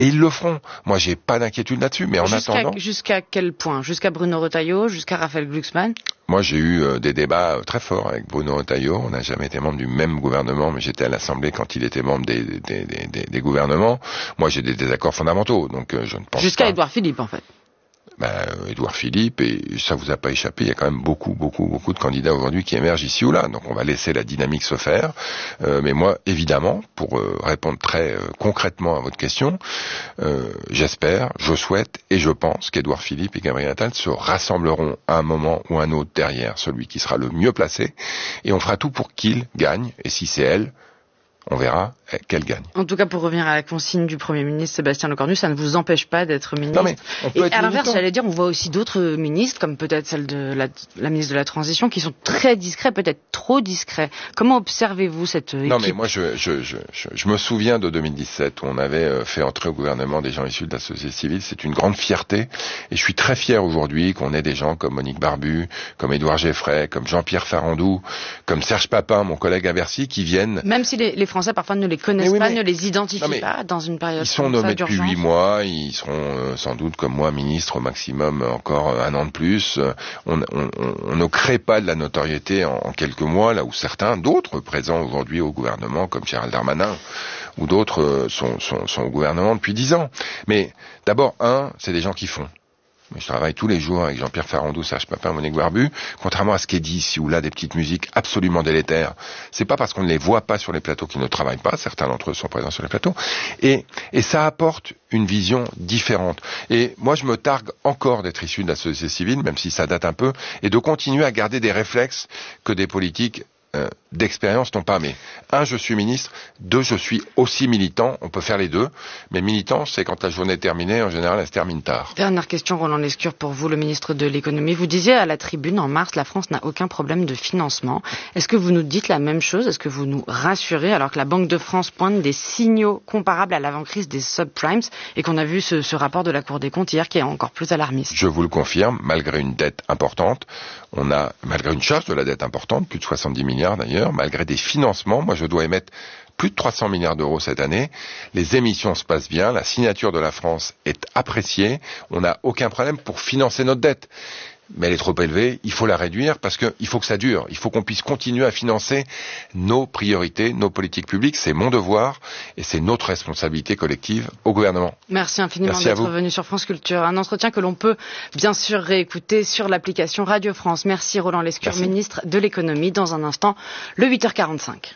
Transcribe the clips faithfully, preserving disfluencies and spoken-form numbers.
Et ils le feront. Moi, j'ai pas d'inquiétude là-dessus. Mais en jusqu'à, attendant... Jusqu'à quel point? Jusqu'à Bruno Retailleau? Jusqu'à Raphaël Glucksmann? Moi, j'ai eu euh, des débats euh, très forts avec Bruno Retailleau. On n'a jamais été membre du même gouvernement, mais j'étais à l'Assemblée quand il était membre des, des, des, des, des gouvernements. Moi, j'ai des désaccords fondamentaux, donc euh, je ne pense Jusqu'à pas... Édouard Philippe, en fait. Ben, Édouard Philippe, et ça vous a pas échappé, il y a quand même beaucoup, beaucoup, beaucoup de candidats aujourd'hui qui émergent ici ou là. Donc on va laisser la dynamique se faire. Euh, mais moi, évidemment, pour euh, répondre très euh, concrètement à votre question, euh, j'espère, je souhaite et je pense qu'Édouard Philippe et Gabriel Attal se rassembleront à un moment ou un autre derrière celui qui sera le mieux placé. Et on fera tout pour qu'il gagne. Et si c'est elle, on verra qu'elle gagne. En tout cas, pour revenir à la consigne du Premier ministre Sébastien Lecornu, ça ne vous empêche pas d'être ministre. Non mais on peut Et être à l'inverse, militant. j'allais dire, on voit aussi d'autres ministres, comme peut-être celle de la, la ministre de la Transition, qui sont très discrets, peut-être trop discrets. Comment observez-vous cette équipe? Non mais moi, je, je, je, je, je me souviens de deux mille dix-sept où on avait fait entrer au gouvernement des gens issus de la société civile. C'est une grande fierté et je suis très fier aujourd'hui qu'on ait des gens comme Monique Barbu, comme Édouard Geffray, comme Jean-Pierre Farandou, comme Serge Papin, mon collègue à Bercy, qui viennent... Même si les, les Français parfois ne les connaissent oui, pas, mais... ne les identifient non, pas dans une période ils sont comme ça, nommés depuis d'urgence. huit mois, ils seront euh, sans doute comme moi ministres au maximum encore euh, un an de plus. On, on, on, on ne crée pas de la notoriété en, en quelques mois, là où certains, d'autres présents aujourd'hui au gouvernement, comme Gérald Darmanin, ou d'autres euh, sont, sont, sont au gouvernement depuis dix ans. Mais d'abord, un, c'est des gens qui font. Je travaille tous les jours avec Jean-Pierre Farandou, Serge Papin, Monique Barbu. Contrairement à ce qui est dit ici ou là, des petites musiques absolument délétères, c'est pas parce qu'on ne les voit pas sur les plateaux qu'ils ne travaillent pas. Certains d'entre eux sont présents sur les plateaux. Et, et ça apporte une vision différente. Et moi, je me targue encore d'être issu de la société civile, même si ça date un peu, et de continuer à garder des réflexes que des politiques Euh, d'expérience n'ont pas. Mais un, je suis ministre, deux, je suis aussi militant, on peut faire les deux, mais militant, c'est quand la journée est terminée, en général, elle se termine tard. Dernière question, Roland Lescure, pour vous, le ministre de l'économie. Vous disiez à la tribune en mars, la France n'a aucun problème de financement. Est-ce que vous nous dites la même chose? Est-ce que vous nous rassurez alors que la Banque de France pointe des signaux comparables à l'avant-crise des subprimes et qu'on a vu ce, ce rapport de la Cour des comptes hier qui est encore plus alarmiste? Je vous le confirme, malgré une dette importante, on a, malgré une charge de la dette importante, plus de soixante-dix milliards d'ailleurs, malgré des financements, moi je dois émettre plus de trois cents milliards d'euros cette année, les émissions se passent bien, la signature de la France est appréciée, on n'a aucun problème pour financer notre dette. Mais elle est trop élevée, il faut la réduire parce qu'il faut que ça dure, il faut qu'on puisse continuer à financer nos priorités, nos politiques publiques, c'est mon devoir et c'est notre responsabilité collective au gouvernement. Merci infiniment Merci d'être venu sur France Culture, un entretien que l'on peut bien sûr réécouter sur l'application Radio France. Merci Roland Lescure, Merci. Ministre de l'économie. Dans un instant, le huit heures quarante-cinq.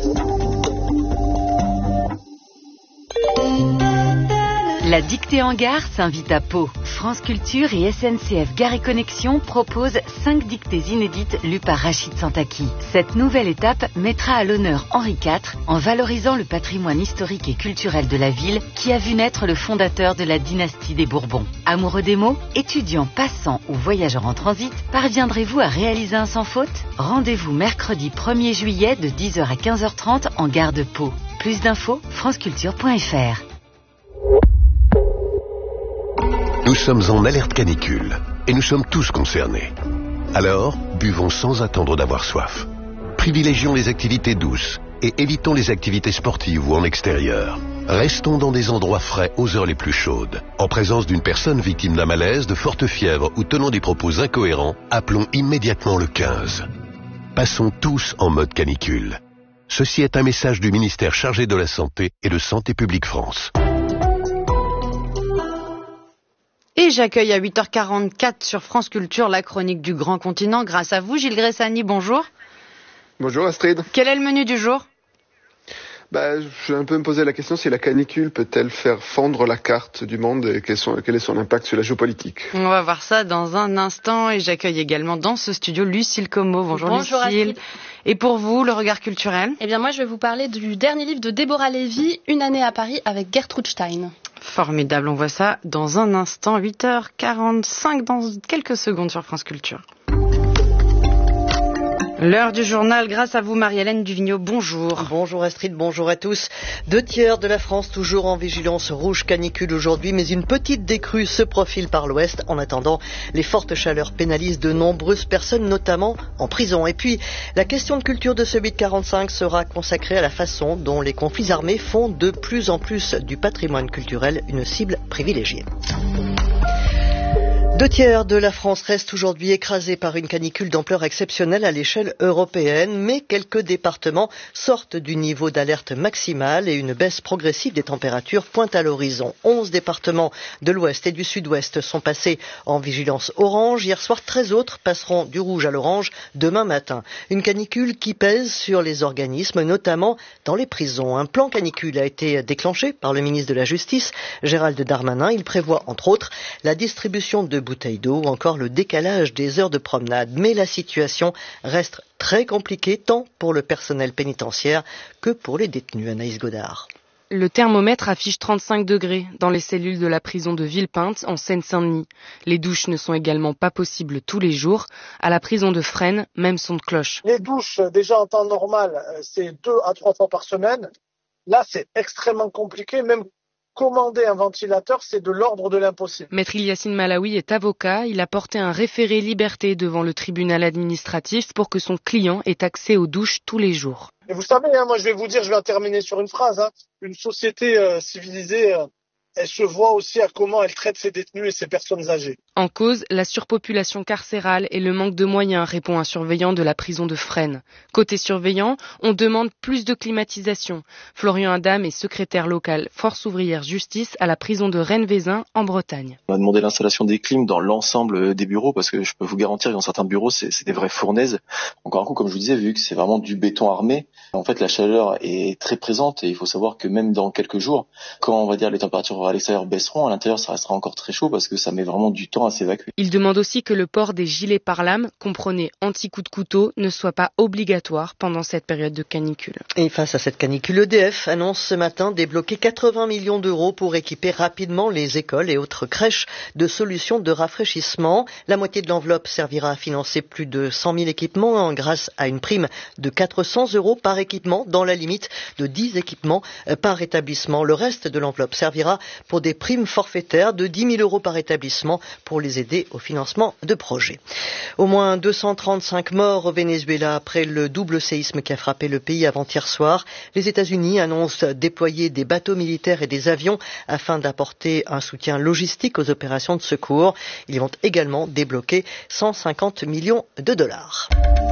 La dictée en gare s'invite à Pau. France Culture et S N C F Gare et Connexion proposent cinq dictées inédites lues par Rachid Santaki. Cette nouvelle étape mettra à l'honneur Henri quatre en valorisant le patrimoine historique et culturel de la ville qui a vu naître le fondateur de la dynastie des Bourbons. Amoureux des mots, étudiants, passants ou voyageurs en transit, parviendrez-vous à réaliser un sans faute? Rendez-vous mercredi premier juillet de dix heures à quinze heures trente en gare de Pau. Plus d'infos, franceculture point f r. Nous sommes en alerte canicule et nous sommes tous concernés. Alors, buvons sans attendre d'avoir soif. Privilégions les activités douces et évitons les activités sportives ou en extérieur. Restons dans des endroits frais aux heures les plus chaudes. En présence d'une personne victime d'un malaise, de forte fièvre ou tenant des propos incohérents, appelons immédiatement le quinze. Passons tous en mode canicule. Ceci est un message du ministère chargé de la Santé et de Santé publique France. Et j'accueille à huit heures quarante-quatre sur France Culture la chronique du Grand Continent. Grâce à vous, Gilles Gressani, bonjour. Bonjour Astrid. Quel est le menu du jour? Bah, je vais un peu me poser la question si la canicule peut-elle faire fondre la carte du monde et quel, sont, quel est son impact sur la géopolitique. On va voir ça dans un instant et j'accueille également dans ce studio Lucille Como. Bonjour, Bonjour Lucille. Astrid. Et pour vous, le regard culturel? Eh bien moi je vais vous parler du dernier livre de Déborah Lévy, Une année à Paris avec Gertrude Stein. Formidable, on voit ça dans un instant, huit heures quarante-cinq dans quelques secondes sur France Culture. L'heure du journal, grâce à vous Marie-Hélène Duvigneau, bonjour. Bonjour Astrid, bonjour à tous. Deux tiers de la France toujours en vigilance rouge canicule aujourd'hui, mais une petite décrue se profile par l'ouest. En attendant, les fortes chaleurs pénalisent de nombreuses personnes, notamment en prison. Et puis, la question de culture de ce huit quarante-cinq sera consacrée à la façon dont les conflits armés font de plus en plus du patrimoine culturel une cible privilégiée. Deux tiers de la France restent aujourd'hui écrasés par une canicule d'ampleur exceptionnelle à l'échelle européenne, mais quelques départements sortent du niveau d'alerte maximale et une baisse progressive des températures pointe à l'horizon. Onze départements de l'ouest et du sud-ouest sont passés en vigilance orange. Hier soir, treize autres passeront du rouge à l'orange demain matin. Une canicule qui pèse sur les organismes, notamment dans les prisons. Un plan canicule a été déclenché par le ministre de la Justice, Gérald Darmanin. Il prévoit, entre autres, la distribution de bouteilles d'eau ou encore le décalage des heures de promenade. Mais la situation reste très compliquée tant pour le personnel pénitentiaire que pour les détenus. Anaïs Godard. Le thermomètre affiche trente-cinq degrés dans les cellules de la prison de Villepinte en Seine-Saint-Denis. Les douches ne sont également pas possibles tous les jours. À la prison de Fresnes, même son de cloche. Les douches, déjà en temps normal, c'est deux à trois fois par semaine. Là, c'est extrêmement compliqué, même commander un ventilateur, c'est de l'ordre de l'impossible. Maître Yassine Malawi est avocat. Il a porté un référé liberté devant le tribunal administratif pour que son client ait accès aux douches tous les jours. Et vous savez, hein, moi je vais vous dire, je vais en terminer sur une phrase. Hein. Une société euh, civilisée, euh, elle se voit aussi à comment elle traite ses détenus et ses personnes âgées. En cause, la surpopulation carcérale et le manque de moyens, répond un surveillant de la prison de Fresnes. Côté surveillant, on demande plus de climatisation. Florian Adam est secrétaire local Force ouvrière justice à la prison de Rennes-Vézin en Bretagne. On a demandé l'installation des clims dans l'ensemble des bureaux parce que je peux vous garantir que dans certains bureaux, c'est, c'est des vraies fournaises. Encore un coup, comme je vous disais, vu que c'est vraiment du béton armé, en fait la chaleur est très présente et il faut savoir que même dans quelques jours, quand on va dire les températures à l'extérieur baisseront, à l'intérieur ça restera encore très chaud parce que ça met vraiment du temps à s'évacuer. Il demande aussi que le port des gilets pare-lames, comprenez anti-coup de couteau, ne soit pas obligatoire pendant cette période de canicule. Et face à cette canicule, E D F annonce ce matin débloquer quatre-vingts millions d'euros pour équiper rapidement les écoles et autres crèches de solutions de rafraîchissement. La moitié de l'enveloppe servira à financer plus de cent mille équipements grâce à une prime de quatre cents euros par équipement dans la limite de dix équipements par établissement. Le reste de l'enveloppe servira pour des primes forfaitaires de dix mille euros par établissement pour les aider au financement de projets. Au moins deux cent trente-cinq morts au Venezuela après le double séisme qui a frappé le pays avant-hier soir. Les États-Unis annoncent déployer des bateaux militaires et des avions afin d'apporter un soutien logistique aux opérations de secours. Ils vont également débloquer cent cinquante millions de dollars.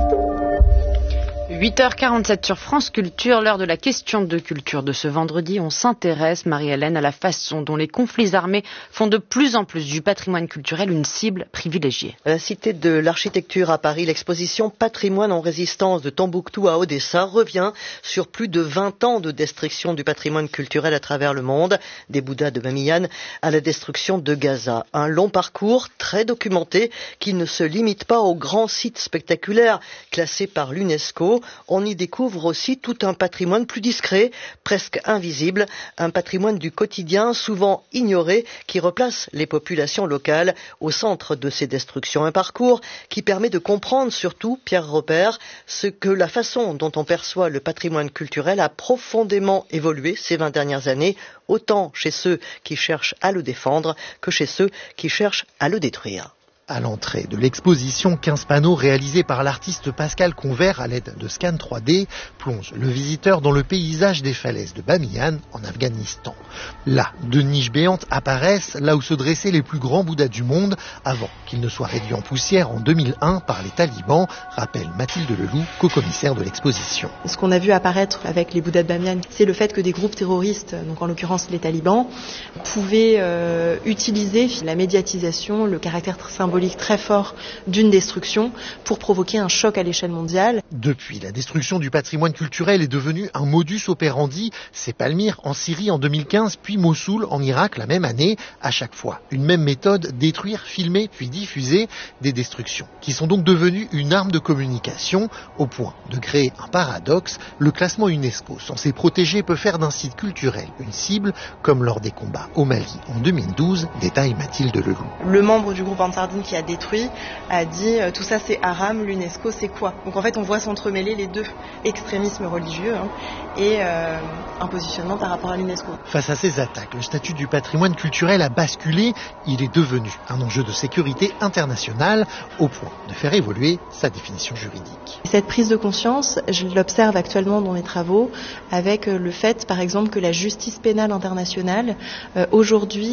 huit heures quarante-sept sur France Culture, l'heure de la question de culture de ce vendredi. On s'intéresse, Marie-Hélène, à la façon dont les conflits armés font de plus en plus du patrimoine culturel une cible privilégiée. À la Cité de l'Architecture à Paris, l'exposition Patrimoine en résistance de Tombouctou à Odessa revient sur plus de vingt ans de destruction du patrimoine culturel à travers le monde, des Bouddhas de Bamiyan à la destruction de Gaza. Un long parcours très documenté qui ne se limite pas aux grands sites spectaculaires classés par l'UNESCO. On y découvre aussi tout un patrimoine plus discret, presque invisible, un patrimoine du quotidien souvent ignoré qui replace les populations locales au centre de ces destructions. Un parcours qui permet de comprendre surtout, Pierre Robert, ce que la façon dont on perçoit le patrimoine culturel a profondément évolué ces vingt dernières années, autant chez ceux qui cherchent à le défendre que chez ceux qui cherchent à le détruire. À l'entrée de l'exposition, quinze panneaux réalisés par l'artiste Pascal Convert à l'aide de scan trois D plongent le visiteur dans le paysage des falaises de Bamiyan en Afghanistan. Là, deux niches béantes apparaissent, là où se dressaient les plus grands Bouddhas du monde avant qu'ils ne soient réduits en poussière en deux mille un par les talibans, rappelle Mathilde Leloup, co-commissaire de l'exposition. Ce qu'on a vu apparaître avec les Bouddhas de Bamiyan, c'est le fait que des groupes terroristes, donc en l'occurrence les talibans, pouvaient euh, utiliser la médiatisation, le caractère symbolique très fort d'une destruction pour provoquer un choc à l'échelle mondiale. Depuis, la destruction du patrimoine culturel est devenue un modus operandi. C'est Palmyre en Syrie en deux mille quinze, puis Mossoul en Irak la même année. À chaque fois, une même méthode, détruire, filmer, puis diffuser des destructions, qui sont donc devenues une arme de communication, au point de créer un paradoxe. Le classement UNESCO censé protéger peut faire d'un site culturel une cible, comme lors des combats au Mali en deux mille douze, détaille Mathilde Leloup. Le membre du groupe Ansar Dine qui a détruit, a dit euh, tout ça c'est haram, l'UNESCO c'est quoi? Donc en fait on voit s'entremêler les deux, extrémisme religieux hein, et euh, un positionnement par rapport à l'UNESCO. Face à ces attaques, le statut du patrimoine culturel a basculé. Il est devenu un enjeu de sécurité internationale au point de faire évoluer sa définition juridique. Cette prise de conscience, je l'observe actuellement dans mes travaux avec le fait par exemple que la justice pénale internationale euh, aujourd'hui